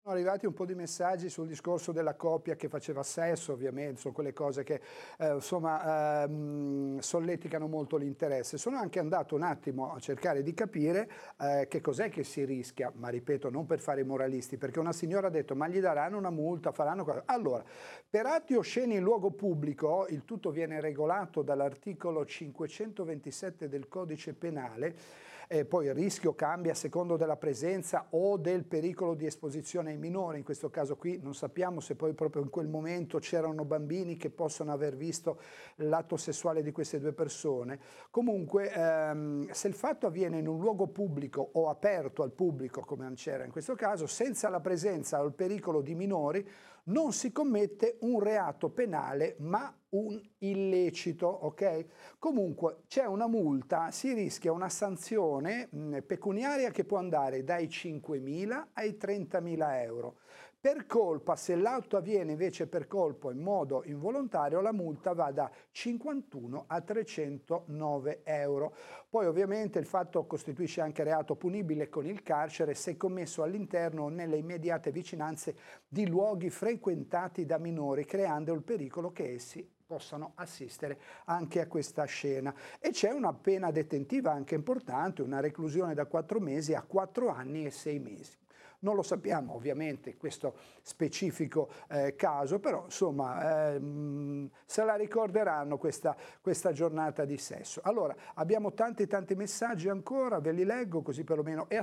Sono arrivati un po' di messaggi sul discorso della coppia che faceva sesso, ovviamente, sono quelle cose che solleticano molto l'interesse. Sono anche andato un attimo a cercare di capire che cos'è che si rischia, ma ripeto, non per fare i moralisti, perché una signora ha detto ma gli daranno una multa, faranno cosa. Allora, per atti osceni in luogo pubblico, il tutto viene regolato dall'articolo 527 del Codice Penale, poi il rischio cambia a secondo della presenza o del pericolo di esposizione ai minori. In questo caso qui non sappiamo se poi proprio in quel momento c'erano bambini che possono aver visto l'atto sessuale di queste due persone. Comunque se il fatto avviene in un luogo pubblico o aperto al pubblico, come non c'era in questo caso, senza la presenza o il pericolo di minori, non si commette un reato penale ma un illecito, ok? Comunque c'è una multa, si rischia una sanzione pecuniaria che può andare dai 5.000 ai 30.000 euro. Per colpa, se l'atto avviene invece per colpa in modo involontario, la multa va da 51 a 309 euro. Poi ovviamente il fatto costituisce anche reato punibile con il carcere se commesso all'interno o nelle immediate vicinanze di luoghi frequentati da minori, creando il pericolo che essi possano assistere anche a questa scena. E c'è una pena detentiva anche importante, una reclusione da 4 mesi a 4 anni e 6 mesi. Non lo sappiamo ovviamente questo specifico caso, però insomma se la ricorderanno questa giornata di sesso. Allora, abbiamo tanti messaggi ancora, ve li leggo così perlomeno.